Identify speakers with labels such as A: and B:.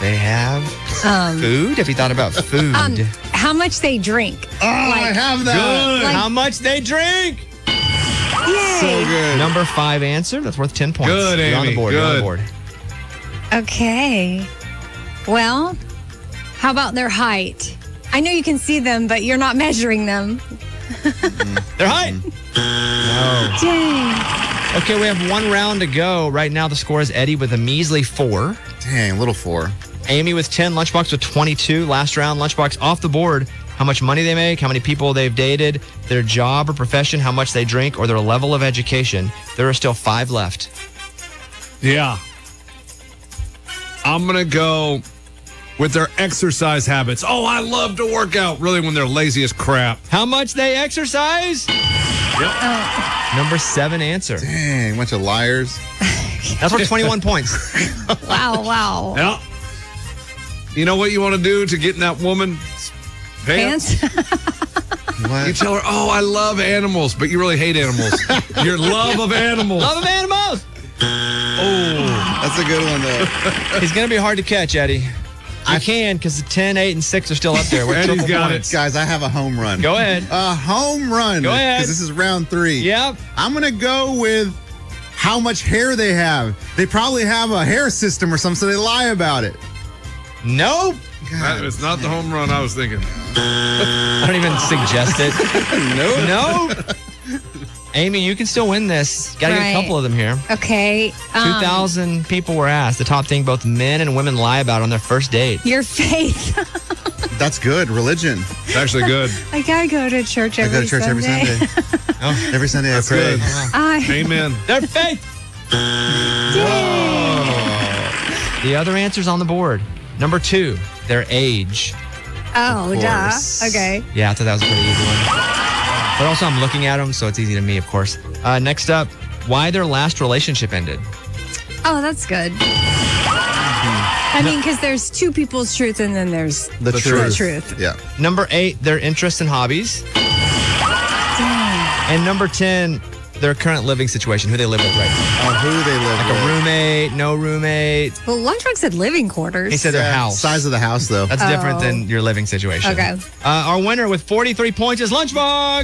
A: they have food? Have you thought about food?
B: How much they drink.
C: I have that.
A: Good. How much they drink?
B: Yay.
C: So good.
A: Number 5 answer. That's worth 10 points.
C: Good,
A: You're on the
C: Amy.
A: board.
C: Good.
A: You're on the board.
B: Okay. Well, how about their height? I know you can see them, but you're not measuring them.
A: Their height. No.
B: Dang.
A: Okay, we have 1 round to go. Right now, the score is Eddie with a measly 4.
C: Dang, little 4.
A: Amy with 10, Lunchbox with 22. Last round, Lunchbox off the board. How much money they make, how many people they've dated, their job or profession, how much they drink, or their level of education. There are still 5 left.
D: Yeah. I'm going to go with their exercise habits. Oh, I love to work out. Really, when they're lazy as crap.
A: How much they exercise? Number 7 answer.
C: Dang, bunch of liars.
A: That's worth 21 points.
B: Wow.
D: Yeah. You know what you want to do to get in that woman's pants?
C: What?
D: You tell her, oh, I love animals, but you really hate animals. Your love of animals.
A: Love of animals.
C: That's a good one, though.
A: He's going to be hard to catch, Eddie. I can, because the 10, 8, and 6 are still up there. We're
D: Eddie's
A: triple
D: got
A: points.
C: Guys, I have a home run.
A: Go ahead.
C: A home run.
A: Go ahead.
C: Because this is round 3.
A: Yep.
C: I'm going to go with how much hair they have. They probably have a hair system or something, so they lie about it.
A: Nope.
D: It's not the home run I was thinking.
A: I don't even suggest it. Nope. Amy, you can still win this. Got to get a couple of them here.
B: Okay.
A: 2,000 people were asked. The top thing both men and women lie about on their first date.
B: Your faith.
C: That's good. Religion.
D: It's actually good.
B: I gotta go to church
C: I
B: every
C: go to church every
B: Sunday.
C: Sunday. Every Sunday I pray.
D: Good. Amen.
A: Their faith. The other answer's on the board. Number 2, their age.
B: Oh, duh.
C: course.
B: Okay.
A: Yeah, I thought that was a pretty easy one. But also, I'm looking at them, so it's easy to me, of course. Next up, why their last relationship ended.
B: Oh, that's good. I mean, because there's 2 people's truth, and then there's
C: The truth.
B: truth.
C: Yeah.
A: Number 8, their interests and hobbies.
B: Dang.
A: And number 10, their current living situation, who they live with right now.
C: Oh, who they live
A: Like
C: with.
A: a roommate, no roommate.
B: Well, Lunchbox said living quarters.
A: He said their
C: Yeah,
A: house.
C: Size of the house, though.
A: That's different than your living situation.
B: Okay.
A: Our winner with 43 points is Lunchbox.